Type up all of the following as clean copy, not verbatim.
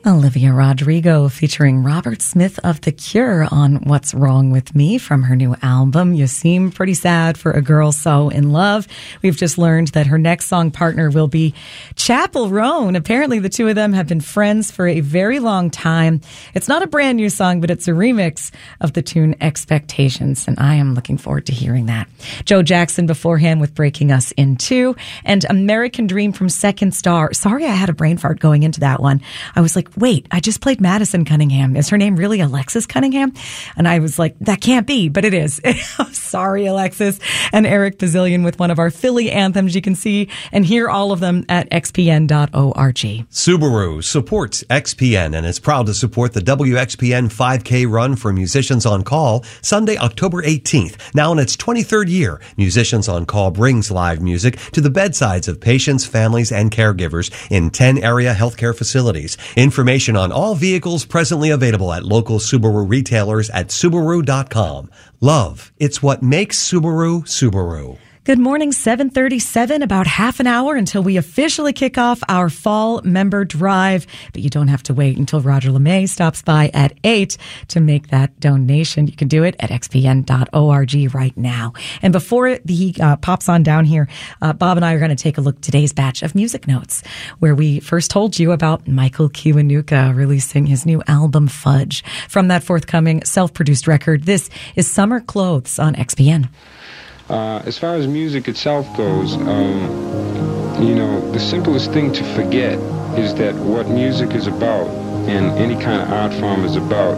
Olivia Rodrigo featuring Robert Smith of The Cure on What's Wrong With Me from her new album. You seem pretty sad for a girl so in love. We've just learned that her next song partner will be Chappell Roan. Apparently the two of them have been friends for a very long time. It's not a brand new song, but it's a remix of the tune Expectations, and I am looking forward to hearing that. Joe Jackson beforehand with Breaking Us in Two, and American Dream from Second Star. Sorry I had a brain fart going into that one. I was like, wait, I just played Madison Cunningham. Is her name really Alexis Cunningham? And I was like, that can't be, but it is. Sorry, Alexis. And Eric Bazillion with one of our Philly anthems. You can see and hear all of them at xpn.org. Subaru supports XPN and is proud to support the WXPN 5K run for Musicians on Call Sunday, October 18th. Now in its 23rd year, Musicians on Call brings live music to the bedsides of patients, families, and caregivers in 10 area healthcare facilities. Information on all vehicles presently available at local Subaru retailers at Subaru.com. Love, it's what makes Subaru, Subaru. Good morning, 7:37, about half an hour until we officially kick off our fall member drive. But you don't have to wait until Roger LeMay stops by at 8 to make that donation. You can do it at xpn.org right now. And before he pops on down here, Bob and I are going to take a look at today's batch of music notes, where we first told you about Michael Kiwanuka releasing his new album, Fudge. From that forthcoming self-produced record, this is Summer Clothes on XPN. As far as music itself goes, the simplest thing to forget is that what music is about, and any kind of art form is about,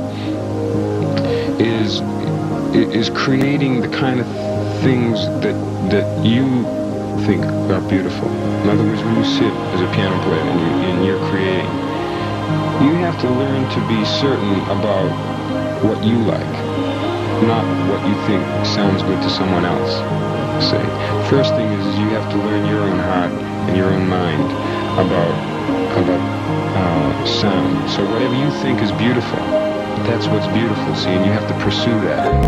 is creating the kind of things that you think are beautiful. In other words, when you sit as a piano player and you're creating, you have to learn to be certain about what you like, not what you think sounds good to someone else. Say, first thing is you have to learn your own heart and your own mind about sound. So whatever you think is beautiful, that's what's beautiful. See, and you have to pursue that.